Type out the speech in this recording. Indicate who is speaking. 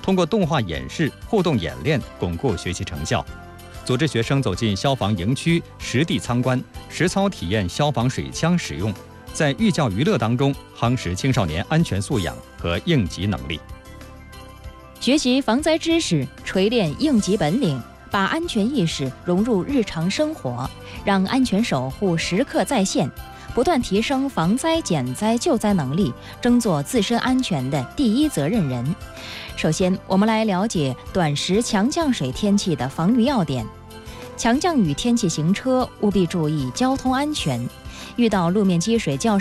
Speaker 1: 通过动画演示、互动演练巩固学习成效。组织学生走进消防营区，实地参观，实操体验消防水枪使用，在寓教于乐当中夯实青少年安全素养和应急能力。
Speaker 2: 学习防灾知识，锤炼应急本领，把安全意识融入日常生活，让安全守护时刻在线，不断提升防灾减灾救灾能力，争做自身安全的第一责任人。首先，我们来了解短时强降水天气的防御要点。强降雨天气行车务必注意交通安全，遇到路面积水较